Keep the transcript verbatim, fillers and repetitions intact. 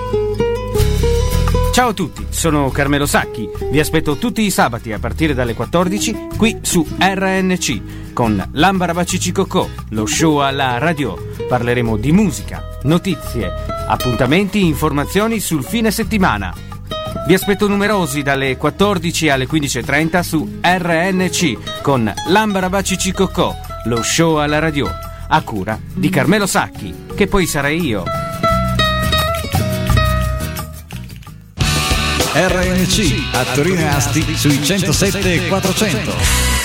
Ciao a tutti, sono Carmelo Sacchi. Vi aspetto tutti i sabati a partire dalle quattordici qui su R N C con L'Ambarabacici-Cocò, lo show alla radio. Parleremo di musica, notizie, appuntamenti, informazioni sul fine settimana. Vi aspetto numerosi dalle quattordici alle quindici e trenta su R N C con L'Ambarabacici-Cocò, lo show alla radio, a cura di Carmelo Sacchi, che poi sarei io. R N C a Torino e Asti sui centosette e quattrocento.